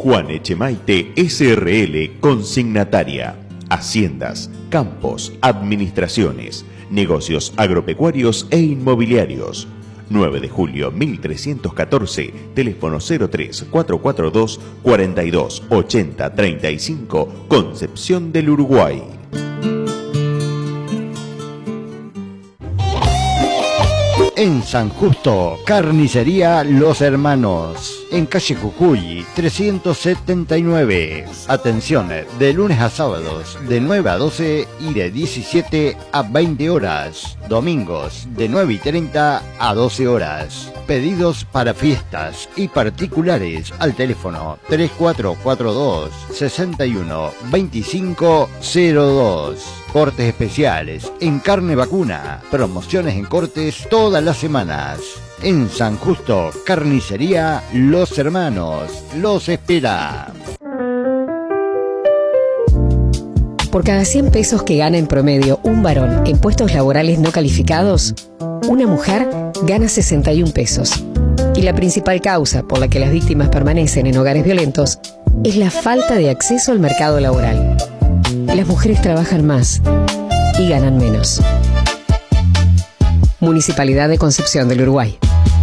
Juan Echemaite SRL Consignataria. Haciendas, campos, administraciones, negocios agropecuarios e inmobiliarios. 9 de julio 1314, teléfono 03 442 42 80 35, Concepción del Uruguay. En San Justo, Carnicería Los Hermanos, en calle Jujuy 379. Atención, de lunes a sábados de 9 a 12 y de 17 a 20 horas. Domingos de 9 y 30 a 12 horas. Pedidos para fiestas y particulares al teléfono 3442 61 25 02. Cortes especiales en carne vacuna. Promociones en cortes todas las semanas. En San Justo, Carnicería Los Hermanos. Los espera. Por cada 100 pesos que gana en promedio un varón en puestos laborales no calificados, una mujer gana 61 pesos. Y la principal causa por la que las víctimas permanecen en hogares violentos es la falta de acceso al mercado laboral. Las mujeres trabajan más y ganan menos. Municipalidad de Concepción del Uruguay.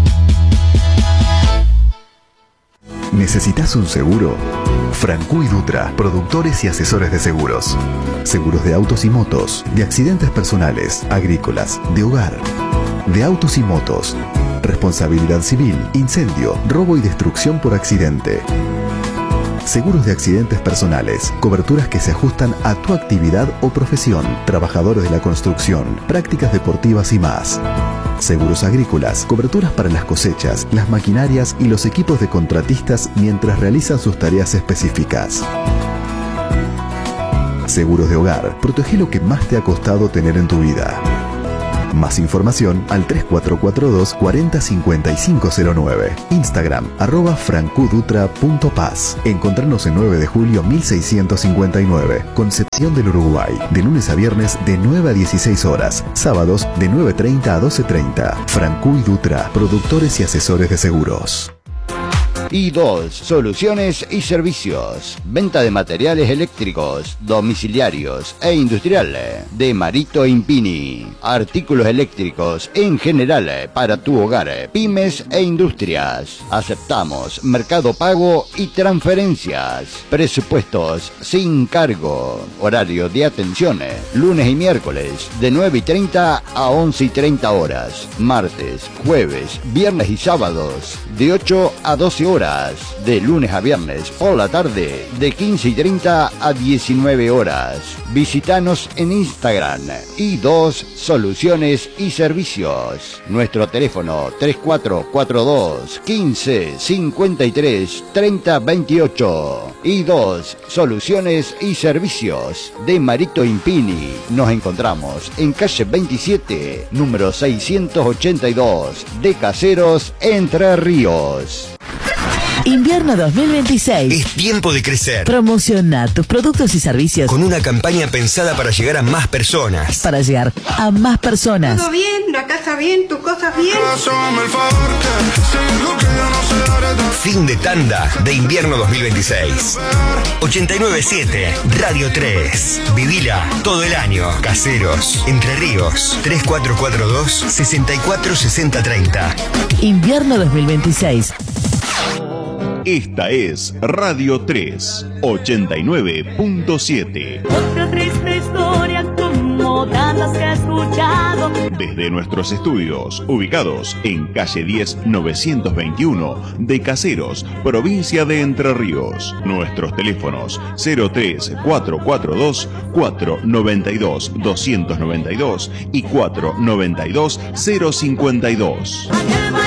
¿Necesitas un seguro? Francu y Dutra, productores y asesores de seguros. Seguros de autos y motos, de accidentes personales, agrícolas, de hogar, de autos y motos, responsabilidad civil, incendio, robo y destrucción por accidente. Seguros de accidentes personales, coberturas que se ajustan a tu actividad o profesión, trabajadores de la construcción, prácticas deportivas y más. Seguros agrícolas, coberturas para las cosechas, las maquinarias y los equipos de contratistas mientras realizan sus tareas específicas. Seguros de hogar, protege lo que más te ha costado tener en tu vida. Más información al 3442 405509. Instagram @francudutra.paz. Encontrarnos en 9 de julio 1659, Concepción del Uruguay. De lunes a viernes de 9 a 16 horas. Sábados de 9:30 a 12:30. Francu y Dutra, productores y asesores de seguros. I2 Soluciones y Servicios. Venta de materiales eléctricos, domiciliarios e industriales de Marito Impini. Artículos eléctricos en general para tu hogar, pymes e industrias. Aceptamos mercado pago y transferencias. Presupuestos sin cargo. Horario de atención lunes y miércoles de 9:30 a 11:30 horas. Martes, jueves, viernes y sábados de 8 a 12 horas. De lunes a viernes por la tarde de 15:30 a 19 horas. Visítanos en Instagram I2 Soluciones y Servicios. Nuestro teléfono 3442 15 53 30 28. I2 Soluciones y Servicios de Marito Impini. Nos encontramos en calle 27, número 682 de Caseros, Entre Ríos. Invierno 2026. Es tiempo de crecer. Promociona tus productos y servicios con una campaña pensada para llegar a más personas. Para llegar a más personas. Todo bien, la casa bien, tus cosas bien. Fin de tanda de invierno 2026. 897 Radio 3. Vivila todo el año. Caseros, Entre Ríos. 3442 64 60 30. Invierno 2026. Esta es Radio 3, 89.7. Otra triste historia como tantas que he escuchado. Desde nuestros estudios, ubicados en calle 10 921 de Caseros, provincia de Entre Ríos. Nuestros teléfonos 03 442 492 292 y 492 052.